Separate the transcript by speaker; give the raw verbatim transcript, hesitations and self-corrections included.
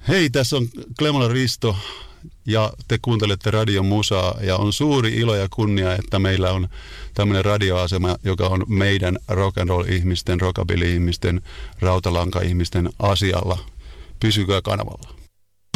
Speaker 1: Hei, tässä on Klemola Risto ja te kuuntelette Radio Musaa ja on suuri ilo ja kunnia, että meillä on tämmöinen radioasema, joka on meidän rock and roll ihmisten, rockabilly ihmisten, rautalanka ihmisten asialla. Pysykää kanavalla.